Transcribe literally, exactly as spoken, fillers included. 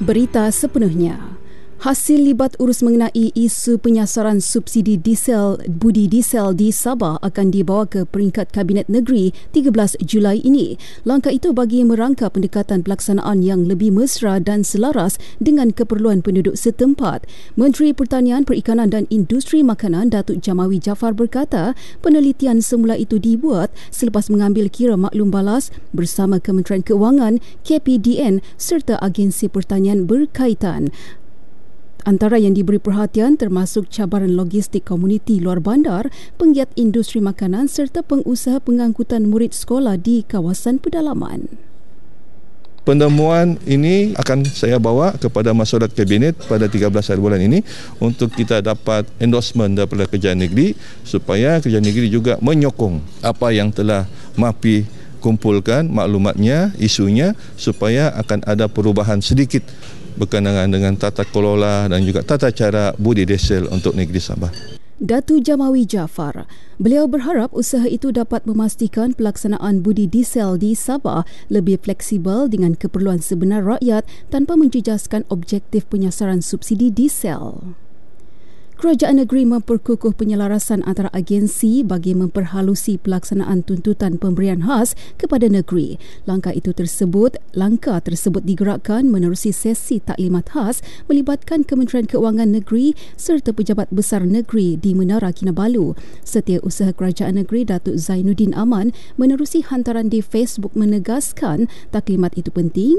Berita sepenuhnya. Hasil libat urus mengenai isu penyasaran subsidi diesel budi diesel di Sabah akan dibawa ke peringkat Kabinet Negeri tiga belas Julai ini. Langkah itu bagi merangka pendekatan pelaksanaan yang lebih mesra dan selaras dengan keperluan penduduk setempat. Menteri Pertanian, Perikanan dan Industri Makanan Datuk Jamawi Jaafar berkata, penelitian semula itu dibuat selepas mengambil kira maklum balas bersama Kementerian Keuangan, K P D N serta agensi pertanian berkaitan. Antara yang diberi perhatian termasuk cabaran logistik komuniti luar bandar, penggiat industri makanan serta pengusaha pengangkutan murid sekolah di kawasan pedalaman. Pendemuan ini akan saya bawa kepada masyarakat kabinet pada tiga belas hari bulan ini untuk kita dapat endorsement daripada Kerajaan Negeri supaya Kerajaan Negeri juga menyokong apa yang telah M A P I kumpulkan maklumatnya, isunya supaya akan ada perubahan sedikit berkenaan dengan tata kelola dan juga tata cara budi diesel untuk negeri Sabah. Datuk Jamawi Jaafar, beliau berharap usaha itu dapat memastikan pelaksanaan budi diesel di Sabah lebih fleksibel dengan keperluan sebenar rakyat tanpa menjejaskan objektif penyasaran subsidi diesel. Kerajaan negeri memperkukuh penyelarasan antara agensi bagi memperhalusi pelaksanaan tuntutan pemberian khas kepada negeri. Langkah itu tersebut, langkah tersebut digerakkan menerusi sesi taklimat khas melibatkan Kementerian Keuangan Negeri serta pejabat besar negeri di Menara Kinabalu. Setiausaha Kerajaan Negeri Datuk Zainuddin Aman menerusi hantaran di Facebook menegaskan taklimat itu penting